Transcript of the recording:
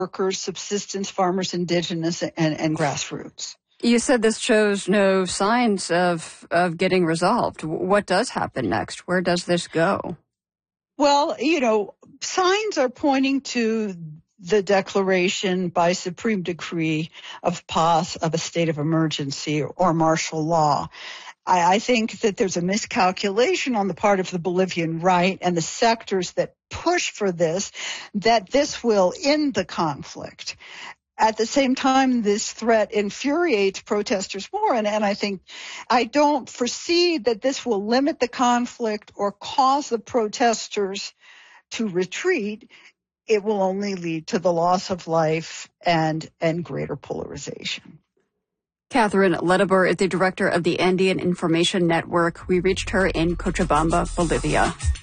workers, subsistence farmers, indigenous, and grassroots. You said this shows no signs of getting resolved. What does happen next? Where does this go? Well, signs are pointing to the declaration by supreme decree of a state of emergency or martial law. I think that there's a miscalculation on the part of the Bolivian right and the sectors that push for this, that this will end the conflict. At the same time, this threat infuriates protesters more, and I don't foresee that this will limit the conflict or cause the protesters to retreat. It will only lead to the loss of life and greater polarization. Catherine Ledebur is the director of the Andean Information Network. We reached her in Cochabamba, Bolivia.